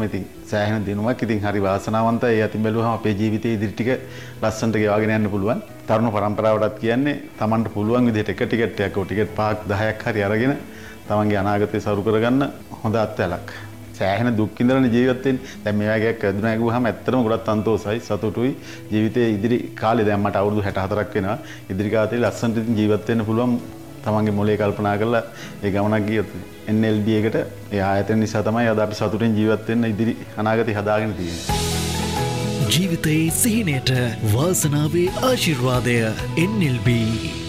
ඉතින් සෑහෙන දිනුවක්. ඉතින් හරි වාසනාවන්තයි. ඒ අතින් බැලුවම අපේ ජීවිතයේ ඉදිරි ටික ලස්සනට ගෙවාගෙන යන්න පුළුවන්. තරුණ පරම්පරාවටත් කියන්නේ Tamanට පුළුවන් විදිහට එක ටිකට් එකක් ටිකට් 5ක් 10ක් හරි අරගෙන තමන්ගේ අනාගතය සරු කරගන්න හොඳ අත්දැකීමක්. සෑහෙන දුක් විඳලා ජීවත් වෙන්නේ. දැන් මේ වගේ එකක් ඇදුණා කිව්වහම ඇත්තටම ගොඩක් සන්තෝෂයි, සතුටුයි. ජීවිතයේ ඉදිරි කාලේ දැන් මට අවුරුදු 64ක් වෙනවා. ඉදිරි කාලේ ලස්සනට ජීවත් වෙන්න පුළුවන් තමන්ගේ මොලේ කල්පනා කරලා ඒ ගමනක් ගියොත් NLB එකට ඒ ආයතන නිසා තමයි අද අපි සතුටින් ජීවත් වෙන්න ඉදිරි අනාගතය හදාගෙන තියෙන්නේ. ජීවිතයේ සිහිනයට වාසනාවේ ආශිර්වාදය NLB